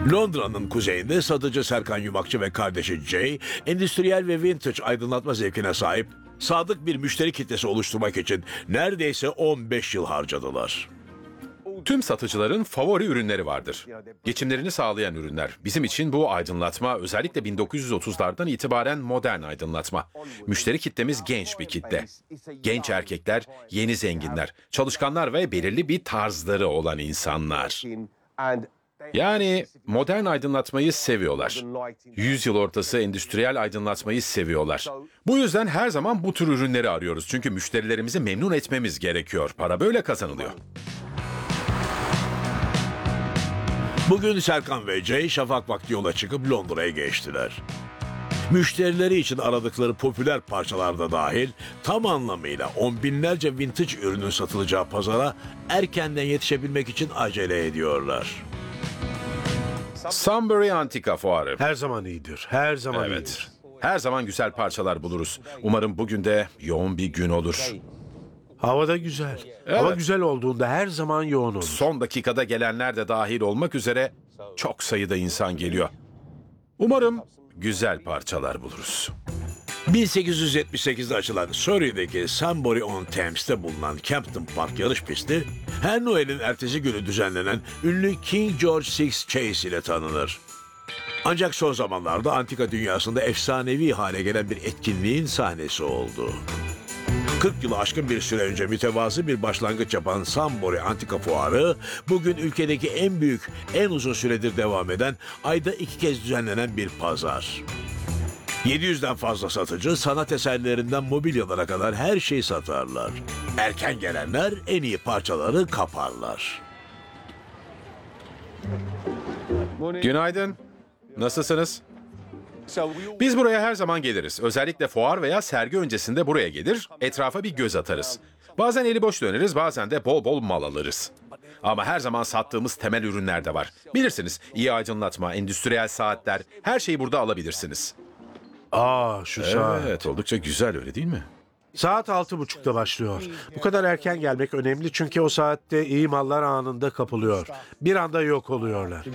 Londra'nın kuzeyinde satıcı Serkan Yumakçı ve kardeşi Jay, endüstriyel ve vintage aydınlatma zevkine sahip, sadık bir müşteri kitlesi oluşturmak için neredeyse 15 yıl harcadılar. Tüm satıcıların favori ürünleri vardır. Geçimlerini sağlayan ürünler. Bizim için bu aydınlatma özellikle 1930'lardan itibaren modern aydınlatma. Müşteri kitlemiz genç bir kitle. Genç erkekler, yeni zenginler, çalışkanlar ve belirli bir tarzları olan insanlar. Yani modern aydınlatmayı seviyorlar. Yüzyıl ortası endüstriyel aydınlatmayı seviyorlar. Bu yüzden her zaman bu tür ürünleri arıyoruz. Çünkü müşterilerimizi memnun etmemiz gerekiyor. Para böyle kazanılıyor. Bugün Serkan ve Jay şafak vakti yola çıkıp Londra'ya geçtiler. Müşterileri için aradıkları popüler parçalarda dahil tam anlamıyla on binlerce vintage ürünün satılacağı pazara erkenden yetişebilmek için acele ediyorlar. Sunbury Antika Fuarı. Her zaman iyidir. Her zaman Evet. iyidir. Her zaman güzel parçalar buluruz. Umarım bugün de yoğun bir gün olur. Havada güzel. Hava güzel olduğunda her zaman yoğun olur. Son dakikada gelenler de dahil olmak üzere çok sayıda insan geliyor. Umarım güzel parçalar buluruz. 1878'de açılan Surrey'deki Sunbury-on-Thames'te bulunan Campden Park yarış pisti, her Noel'in ertesi günü düzenlenen ünlü King George VI Chase ile tanınır. Ancak son zamanlarda antika dünyasında efsanevi hale gelen bir etkinliğin sahnesi oldu. 40 yılı aşkın bir süre önce mütevazı bir başlangıç yapan Sunbury Antika Fuarı, bugün ülkedeki en büyük, en uzun süredir devam eden, ayda 2 kez düzenlenen bir pazar. 700'den fazla satıcı sanat eserlerinden mobilyalara kadar her şeyi satarlar. Erken gelenler en iyi parçaları kaparlar. Günaydın. Nasılsınız? Biz buraya her zaman geliriz. Özellikle fuar veya sergi öncesinde buraya gelir, etrafa bir göz atarız. Bazen eli boş döneriz, bazen de bol bol mal alırız. Ama her zaman sattığımız temel ürünler de var. Bilirsiniz, iyi aydınlatma, endüstriyel saatler, her şeyi burada alabilirsiniz. Şu saat. Evet, oldukça güzel öyle değil mi? Saat 6.30'da başlıyor. Bu kadar erken gelmek önemli çünkü o saatte iyi mallar anında kapılıyor. Bir anda yok oluyorlar.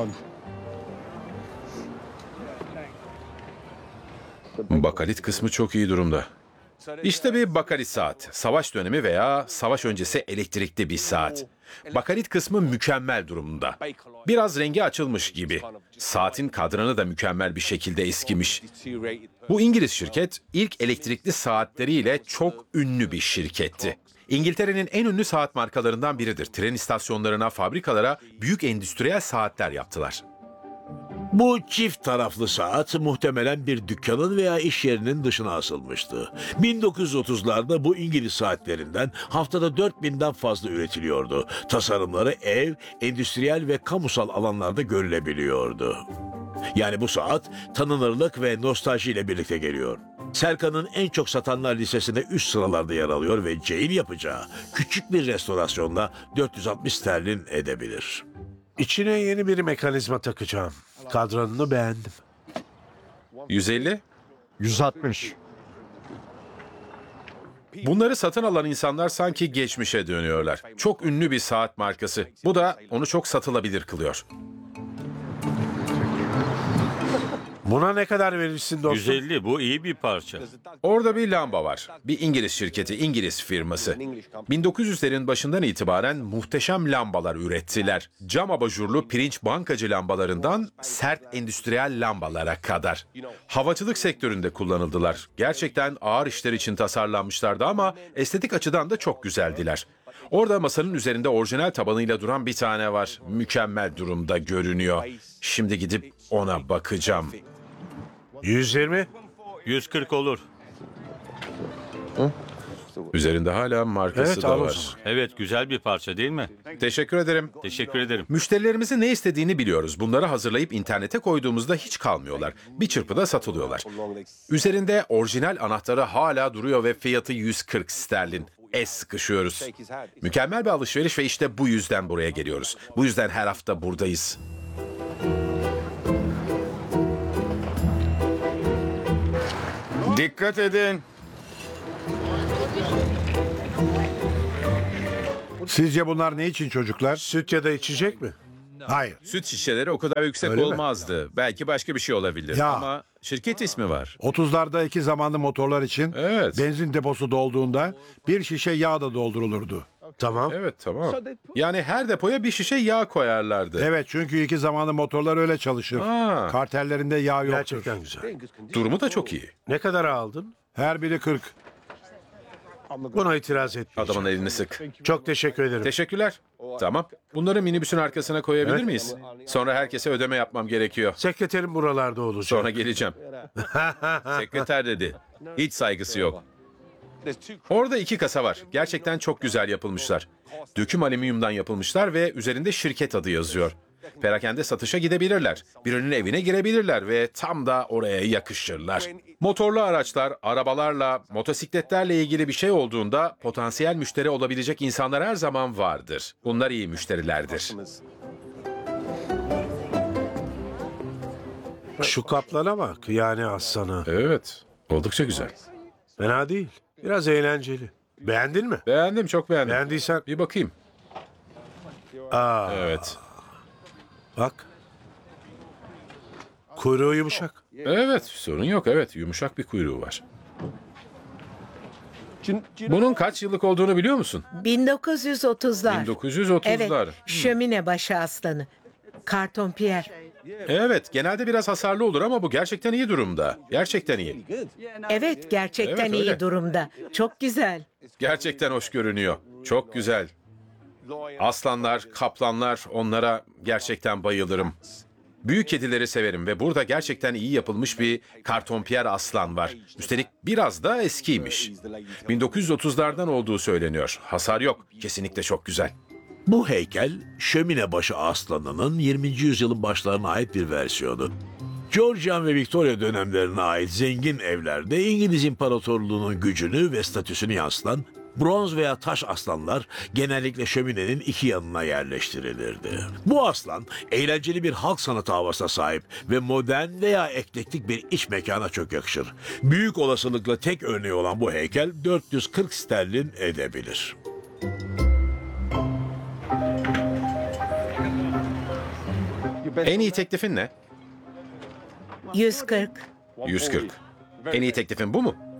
Bakalit kısmı çok iyi durumda. İşte bir bakalit saat. Savaş dönemi veya savaş öncesi elektrikli bir saat. Bakalit kısmı mükemmel durumda. Biraz rengi açılmış gibi. Saatin kadranı da mükemmel bir şekilde eskimiş. Bu İngiliz şirket ilk elektrikli saatleriyle çok ünlü bir şirketti. İngiltere'nin en ünlü saat markalarından biridir. Tren istasyonlarına, fabrikalara büyük endüstriyel saatler yaptılar. Bu çift taraflı saat muhtemelen bir dükkanın veya iş yerinin dışına asılmıştı. 1930'larda bu İngiliz saatlerinden haftada 4000'den fazla üretiliyordu. Tasarımları ev, endüstriyel ve kamusal alanlarda görülebiliyordu. Yani bu saat tanınırlık ve nostaljiyle birlikte geliyor. Serkan'ın en çok satanlar listesinde üst sıralarda yer alıyor ve Jay'in yapacağı küçük bir restorasyonla 460 sterlin edebilir. İçine yeni bir mekanizma takacağım. Kadranını beğendim. 150? 160. Bunları satın alan insanlar sanki geçmişe dönüyorlar. Çok ünlü bir saat markası. Bu da onu çok satılabilir kılıyor. Buna ne kadar verirsin dostum? 150, bu iyi bir parça. Orada bir lamba var. Bir İngiliz şirketi, İngiliz firması. 1900'lerin başından itibaren muhteşem lambalar ürettiler. Cam abajurlu pirinç bankacı lambalarından sert endüstriyel lambalara kadar. Havacılık sektöründe kullanıldılar. Gerçekten ağır işler için tasarlanmışlardı ama estetik açıdan da çok güzeldiler. Orada masanın üzerinde orijinal tabanıyla duran bir tane var. Mükemmel durumda görünüyor. Şimdi gidip ona bakacağım. 120? 140 olur. Üzerinde hala markası Evet, da al o var. zaman. Evet, güzel bir parça değil mi? Teşekkür ederim. Teşekkür ederim. Müşterilerimizin ne istediğini biliyoruz. Bunları hazırlayıp internete koyduğumuzda hiç kalmıyorlar. Bir çırpıda satılıyorlar. Üzerinde orijinal anahtarı hala duruyor ve fiyatı 140 sterlin. Sıkışıyoruz. Mükemmel bir alışveriş ve işte bu yüzden buraya geliyoruz. Bu yüzden her hafta buradayız. Dikkat edin. Sizce bunlar ne için çocuklar? Süt ya da içecek mi? Hayır. Süt şişeleri o kadar yüksek Öyle mi? olmazdı. Belki başka bir şey olabilir. Ya. Ama şirket ismi var. 30'larda iki zamanlı motorlar için Evet. benzin deposu dolduğunda bir şişe yağ da doldurulurdu. Tamam. Evet, tamam. Yani her depoya bir şişe yağ koyarlardı. Evet, çünkü iki zamanlı motorlar öyle çalışır. Aa. Kartellerinde yağ yoktur. Gerçekten güzel. Durumu da çok iyi. Ne kadar aldın? Her biri 40. Buna itiraz etmeyeceğim. Adamın elini sık. Çok teşekkür ederim. Teşekkürler. Tamam. Bunları minibüsün arkasına koyabilir miyiz? Sonra herkese ödeme yapmam gerekiyor. Sekreterim buralarda olacak. Sonra geleceğim. Sekreter dedi. Hiç saygısı yok. Orada 2 kasa var. Gerçekten çok güzel yapılmışlar. Döküm alüminyumdan yapılmışlar ve üzerinde şirket adı yazıyor. Perakende satışa gidebilirler. Birinin evine girebilirler ve tam da oraya yakışırlar. Motorlu araçlar, arabalarla, motosikletlerle ilgili bir şey olduğunda potansiyel müşteri olabilecek insanlar her zaman vardır. Bunlar iyi müşterilerdir. Şu kaplana bak, yani aslanı. Evet, oldukça güzel. Fena değil. Biraz eğlenceli. Beğendin mi? Beğendim, çok beğendim. Beğendiysen Bir bakayım. aa, Evet. bak. Kuyruğu yumuşak. Evet, sorun yok. Evet, yumuşak bir kuyruğu var. Bunun kaç yıllık olduğunu biliyor musun? 1930'lar. 1930'lar. Evet, şömine başı aslanı. Karton Pierre. Evet, genelde biraz hasarlı olur ama bu gerçekten iyi durumda. Gerçekten iyi. Evet, gerçekten Evet, öyle. iyi durumda. Çok güzel. Gerçekten hoş görünüyor. Çok güzel. Aslanlar, kaplanlar, onlara gerçekten bayılırım. Büyük kedileri severim ve burada gerçekten iyi yapılmış bir kartonpiyer aslan var. Üstelik biraz da eskiymiş. 1930'lardan olduğu söyleniyor. Hasar yok. Kesinlikle çok güzel. Bu heykel Şöminebaşı aslanının 20. yüzyılın başlarına ait bir versiyonu. Georgian ve Victoria dönemlerine ait zengin evlerde İngiliz İmparatorluğu'nun gücünü ve statüsünü yansıtan bronz veya taş aslanlar genellikle şöminenin iki yanına yerleştirilirdi. Bu aslan eğlenceli bir halk sanatı havasına sahip ve modern veya eklektik bir iç mekana çok yakışır. Büyük olasılıkla tek örneği olan bu heykel 440 sterlin edebilir. En iyi teklifin ne? 140. 140. En iyi teklifin bu mu?